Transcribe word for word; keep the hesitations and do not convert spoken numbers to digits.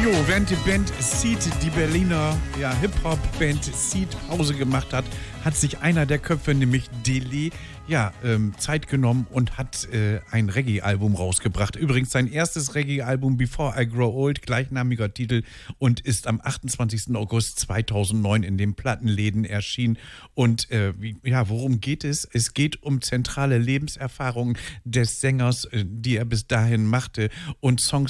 Jo, während die Band Seed, die Berliner ja, Hip-Hop-Band Seed Pause gemacht hat, hat sich einer der Köpfe, nämlich Dele, ja, ähm, Zeit genommen und hat äh, ein Reggae-Album rausgebracht. Übrigens sein erstes Reggae-Album Before I Grow Old, gleichnamiger Titel, und ist am achtundzwanzigsten August zweitausendneun in den Plattenläden erschienen. Und äh, wie, ja, worum geht es? Es geht um zentrale Lebenserfahrungen des Sängers, äh, die er bis dahin machte, und Songs,